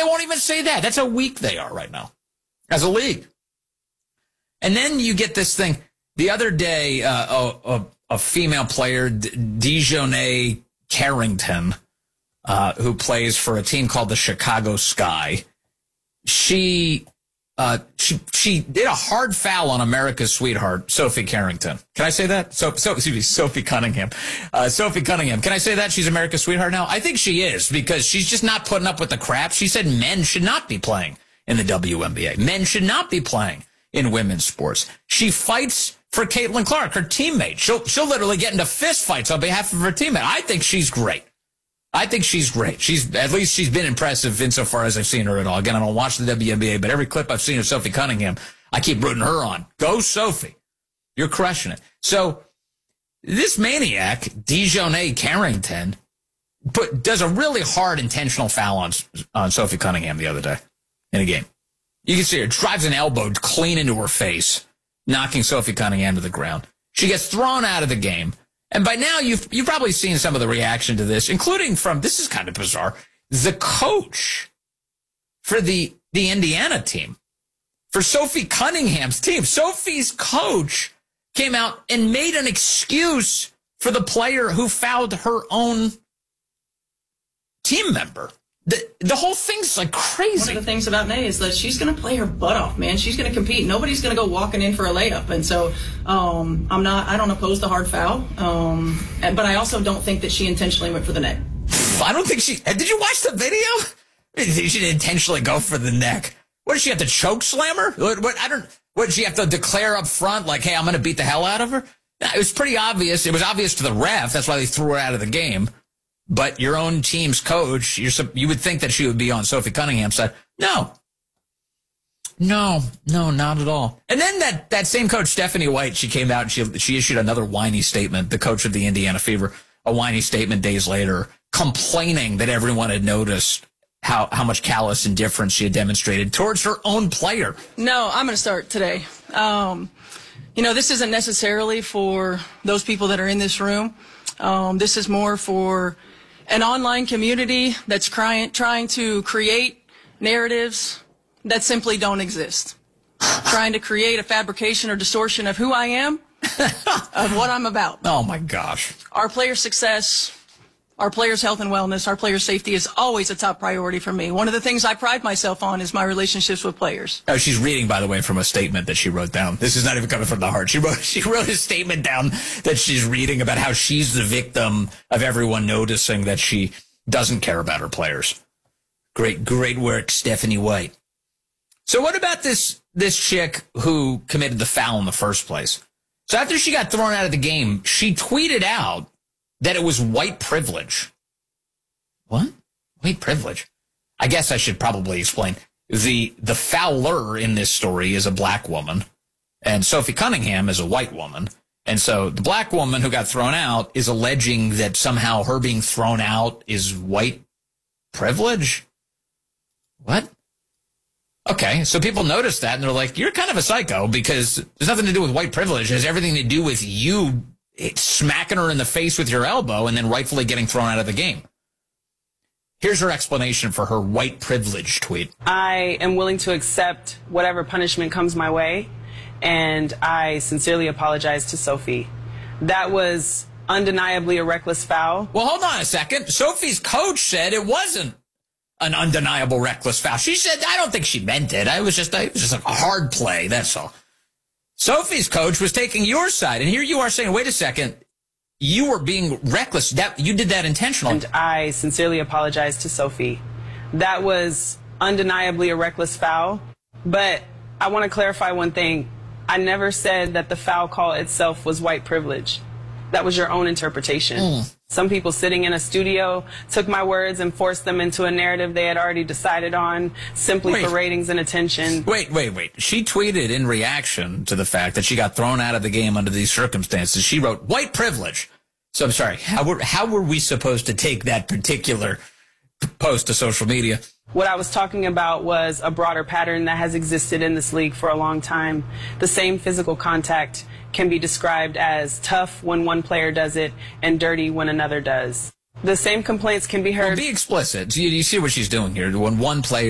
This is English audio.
won't even say that. That's how weak they are right now as a league. And then you get this thing. The other day, a female player, Dejounte Carrington, who plays for a team called the Chicago Sky, she did a hard foul on America's sweetheart, Sophie Carrington. Can I say that? Sophie Cunningham. Sophie Cunningham. Can I say that? She's America's sweetheart now? I think she is, because she's just not putting up with the crap. She said men should not be playing in the WNBA. Men should not be playing in women's sports. She fights for Caitlin Clark, her teammate. She'll literally get into fist fights on behalf of her teammate. I think she's great. At least she's been impressive insofar as I've seen her at all. Again, I don't watch the WNBA, but every clip I've seen of Sophie Cunningham, I keep rooting her on. Go, Sophie. You're crushing it. So this maniac, Dejounte Carrington, does a really hard intentional foul on Sophie Cunningham the other day in a game. You can see her drives an elbow clean into her face, knocking Sophie Cunningham to the ground. She gets thrown out of the game. And by now, you've probably seen some of the reaction to this, including from, this is kind of bizarre, the coach for the Indiana team, for Sophie Cunningham's team. Sophie's coach came out and made an excuse for the player who fouled her own team member. The whole thing's like crazy. One of the things about Nay is that she's going to play her butt off, man. She's going to compete. Nobody's going to go walking in for a layup. And so I don't oppose the hard foul. But I also don't think that she intentionally went for the neck. I don't think did you watch the video? She didn't intentionally go for the neck. What, does she have to choke slam her? What does she have to declare up front, like, hey, I'm going to beat the hell out of her? It was pretty obvious. It was obvious to the ref. That's why they threw her out of the game. But your own team's coach, you would think that she would be on Sophie Cunningham's side. No, not at all. And then that same coach, Stephanie White, she came out and she issued another whiny statement, the coach of the Indiana Fever, a whiny statement days later, complaining that everyone had noticed how much callous indifference she had demonstrated towards her own player. No, I'm going to start today. This isn't necessarily for those people that are in this room. This is more for an online community that's trying to create narratives that simply don't exist. Trying to create a fabrication or distortion of who I am, of what I'm about. Oh, my gosh. Our players' success, our players' health and wellness, our players' safety is always a top priority for me. One of the things I pride myself on is my relationships with players. Oh, she's reading, by the way, from a statement that she wrote down. This is not even coming from the heart. She wrote a statement down that she's reading about how she's the victim of everyone noticing that she doesn't care about her players. Great work, Stephanie White. So what about this chick who committed the foul in the first place? So after she got thrown out of the game, she tweeted out that it was white privilege. What? White privilege? I guess I should probably explain. The fouler in this story is a black woman, and Sophie Cunningham is a white woman. And so the black woman who got thrown out is alleging that somehow her being thrown out is white privilege? What? Okay, so people notice that, and they're like, you're kind of a psycho, because there's nothing to do with white privilege. It has everything to do with you smacking her in the face with your elbow and then rightfully getting thrown out of the game. Here's her explanation for her white privilege tweet. I am willing to accept whatever punishment comes my way, and I sincerely apologize to Sophie. That was undeniably a reckless foul. Well, hold on a second. Sophie's coach said it wasn't an undeniable reckless foul. She said, I don't think she meant it. It was just a hard play, that's all. Sophie's coach was taking your side, and here you are saying, wait a second, you were being reckless. You did that intentionally. And I sincerely apologize to Sophie. That was undeniably a reckless foul, but I want to clarify one thing. I never said that the foul call itself was white privilege. That was your own interpretation. Some people sitting in a studio took my words and forced them into a narrative they had already decided on simply for ratings and attention. Wait. She tweeted in reaction to the fact that she got thrown out of the game under these circumstances. She wrote, white privilege. So I'm sorry, how were we supposed to take that particular post to social media? What I was talking about was a broader pattern that has existed in this league for a long time. The same physical contact can be described as tough when one player does it and dirty when another does. The same complaints can be heard. Well, be explicit. You see what she's doing here. When one player